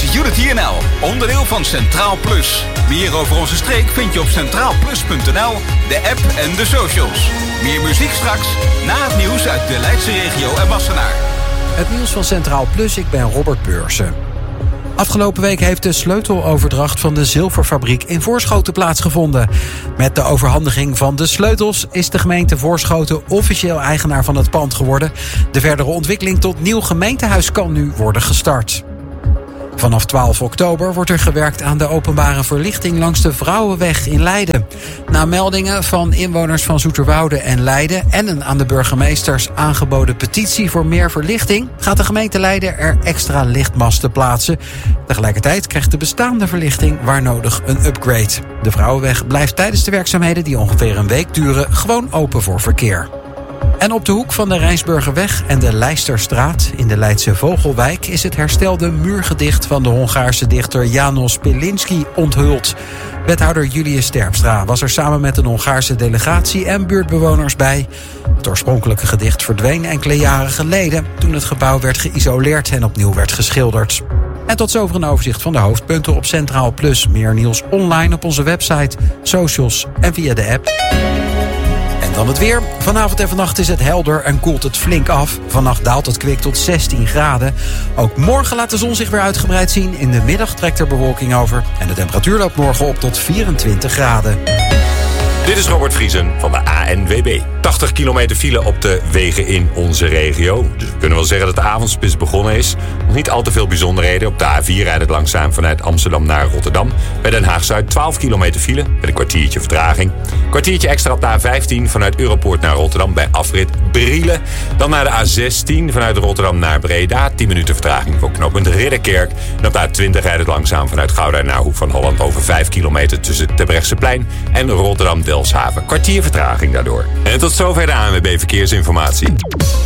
Unity NL, onderdeel van Centraal Plus. Meer over onze streek vind je op centraalplus.nl, de app en de socials. Meer muziek straks, na het nieuws uit de Leidse regio en Wassenaar. Het nieuws van Centraal Plus, ik ben Robert Beursen. Afgelopen week heeft de sleuteloverdracht van de zilverfabriek in Voorschoten plaatsgevonden. Met de overhandiging van de sleutels is de gemeente Voorschoten officieel eigenaar van het pand geworden. De verdere ontwikkeling tot nieuw gemeentehuis kan nu worden gestart. Vanaf 12 oktober wordt er gewerkt aan de openbare verlichting langs de Vrouwenweg in Leiden. Na meldingen van inwoners van Zoeterwoude en Leiden en een aan de burgemeesters aangeboden petitie voor meer verlichting, gaat de gemeente Leiden er extra lichtmasten plaatsen. Tegelijkertijd krijgt de bestaande verlichting waar nodig een upgrade. De Vrouwenweg blijft tijdens de werkzaamheden, die ongeveer een week duren, gewoon open voor verkeer. En op de hoek van de Rijnsburgerweg en de Leisterstraat in de Leidse Vogelwijk is het herstelde muurgedicht van de Hongaarse dichter János Pilinszky onthuld. Wethouder Julius Terpstra was er samen met een Hongaarse delegatie en buurtbewoners bij. Het oorspronkelijke gedicht verdween enkele jaren geleden toen het gebouw werd geïsoleerd en opnieuw werd geschilderd. En tot zover een overzicht van de hoofdpunten op Centraal Plus. Meer nieuws online op onze website, socials en via de app. En dan het weer. Vanavond en vannacht is het helder en koelt het flink af. Vannacht daalt het kwik tot 16 graden. Ook morgen laat de zon zich weer uitgebreid zien. In de middag trekt er bewolking over. En de temperatuur loopt morgen op tot 24 graden. Dit is Robert Vriesen van de ANWB. 80 kilometer file op de wegen in onze regio. Dus we kunnen wel zeggen dat de avondspits begonnen is. Nog niet al te veel bijzonderheden. Op de A4 rijdt het langzaam vanuit Amsterdam naar Rotterdam. Bij Den Haag-Zuid 12 kilometer file met een kwartiertje vertraging. Kwartiertje extra op de A15 vanuit Europoort naar Rotterdam bij afrit Brielen. Dan naar de A16 vanuit Rotterdam naar Breda. 10 minuten vertraging voor knooppunt Ridderkerk. En op de A20 rijdt het langzaam vanuit Gouda naar Hoek van Holland over 5 kilometer tussen Terbrechtseplein en Rotterdam-Delfshaven. Kwartier vertraging daardoor. En tot zover de ANWB Verkeersinformatie.